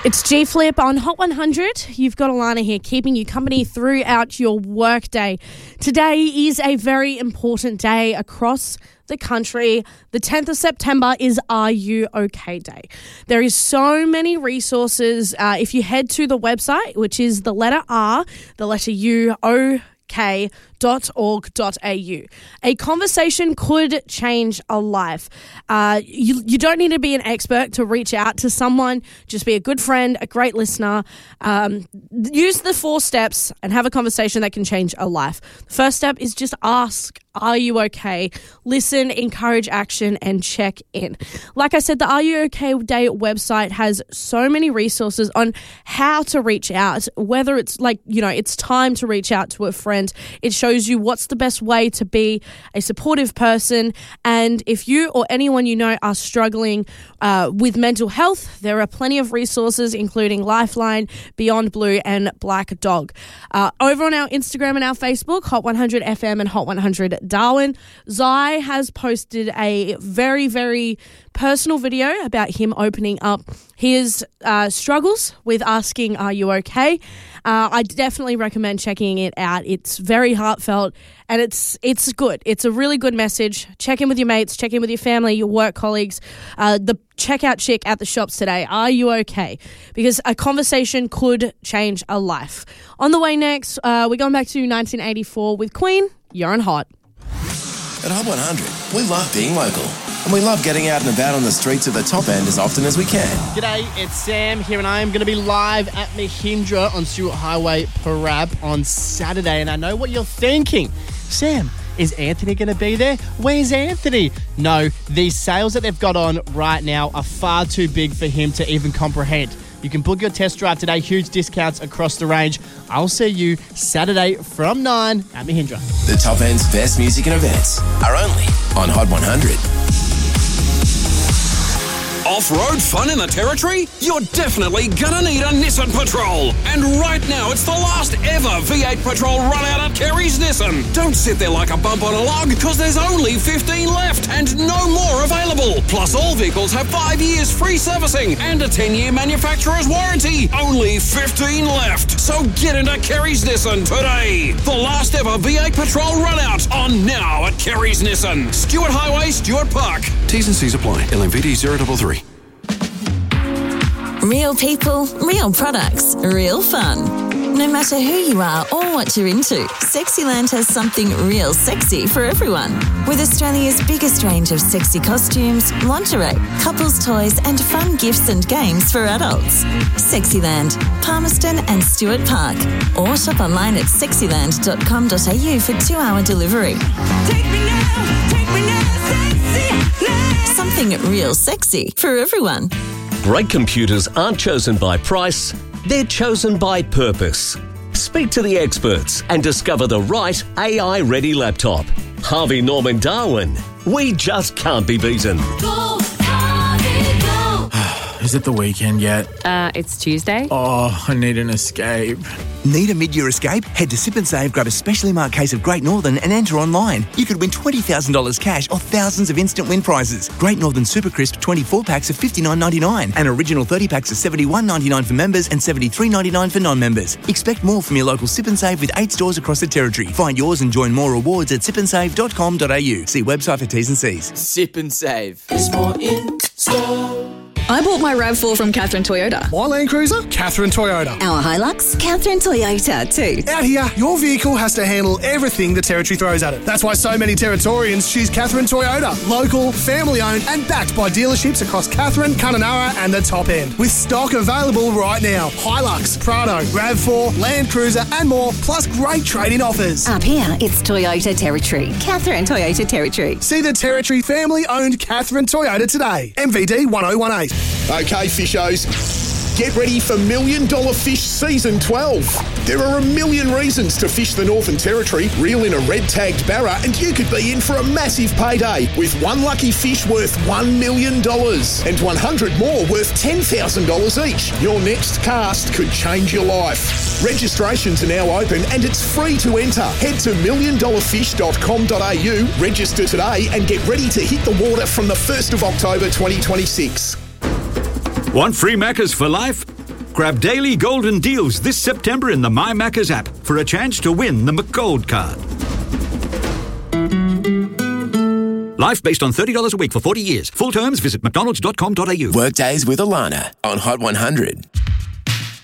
It's G Flip on Hot 100. You've got Alana here keeping you company throughout your workday. Today is a very important day across the country. The 10th of September is Are You OK Day. There is so many resources. If you head to the website, which is the letter R, the letter U, OK.org.au. A conversation could change a life. You don't need to be an expert to reach out to someone. Just be a good friend, a great listener. Use the 4 steps and have a conversation that can change a life. The first step is just ask, are you okay? Listen, encourage action, and check in. Like I said, the Are You OK Day website has so many resources on how to reach out, whether it's it's time to reach out to a friend. It shows you what's the best way to be a supportive person. And if you or anyone you know are struggling with mental health, there are plenty of resources, including Lifeline, Beyond Blue, and Black Dog. Over on our Instagram and our Facebook, Hot 100 FM and Hot 100 Darwin, Zai has posted a very, very personal video about him opening up his struggles with asking, are you okay? I definitely recommend checking it out. It's very heartfelt and it's good. It's a really good message. Check in with your mates, check in with your family, your work colleagues, the checkout chick at the shops today. Are you okay? Because a conversation could change a life. On the way next, we're going back to 1984 with Queen. You're on Hot. At Hot 100, we love being local. And we love getting out and about on the streets of the top end as often as we can. G'day, it's Sam here, and I am going to be live at Mahindra on Stewart Highway, Parab on Saturday. And I know what you're thinking. Sam, is Anthony going to be there? Where's Anthony? No, these sales that they've got on right now are far too big for him to even comprehend. You can book your test drive today. Huge discounts across the range. I'll see you Saturday from 9 at Mahindra. The top end's best music and events are only on Hot 100. Off-road fun in the Territory? You're definitely gonna need a Nissan Patrol. And right now, it's the last ever V8 Patrol run out at Kerry's Nissan. Don't sit there like a bump on a log, because there's only 15 left and no more available. Plus, all vehicles have 5 years free servicing and a 10-year manufacturer's warranty. Only 15 left. So get into Kerry's Nissan today. The last ever V8 Patrol run out on now at Kerry's Nissan. Stewart Highway, Stewart Park. T's and C's apply. LMVD 033. Real people, real products, real fun. No matter who you are or what you're into, Sexyland has something real sexy for everyone. With Australia's biggest range of sexy costumes, lingerie, couples toys and fun gifts and games for adults. Sexyland, Palmerston and Stewart Park. Or shop online at sexyland.com.au for 2-hour delivery. Take me now, Sexyland. Something real sexy for everyone. Great computers aren't chosen by price, they're chosen by purpose. Speak to the experts and discover the right AI-ready laptop. Harvey Norman Darwin. We just can't be beaten. Go, Harvey, go. Is it the weekend yet? It's Tuesday. Oh, I need an escape. Need a mid-year escape? Head to Sip and Save, grab a specially marked case of Great Northern and enter online. You could win $20,000 cash or thousands of instant win prizes. Great Northern Super Crisp 24 packs of $59.99 and original 30 packs of $71.99 for members and $73.99 for non-members. Expect more from your local Sip and Save with 8 stores across the Territory. Find yours and join more rewards at sipandsave.com.au. See website for T's and C's. Sip and Save. There's more in store. I bought my RAV4 from Catherine Toyota. My Land Cruiser? Catherine Toyota. Our Hilux? Catherine Toyota too. Out here, your vehicle has to handle everything the Territory throws at it. That's why so many Territorians choose Catherine Toyota. Local, family-owned and backed by dealerships across Catherine, Kununurra and the top end. With stock available right now. Hilux, Prado, RAV4, Land Cruiser and more, plus great trade-in offers. Up here, it's Toyota Territory. Catherine Toyota Territory. See the Territory family-owned Catherine Toyota today. MVD 1018. Okay, fishos, get ready for $1 Million Fish Season 12. There are a million reasons to fish the Northern Territory. Reel in a red-tagged barra and you could be in for a massive payday with one lucky fish worth $1 million and 100 more worth $10,000 each. Your next cast could change your life. Registrations are now open and it's free to enter. Head to milliondollarfish.com.au, register today and get ready to hit the water from the 1st of October 2026. Want free Maccas for life? Grab daily golden deals this September in the My Macca's app for a chance to win the McGold card. Life based on $30 a week for 40 years. Full terms, visit mcdonalds.com.au. Workdays with Alana on Hot 100.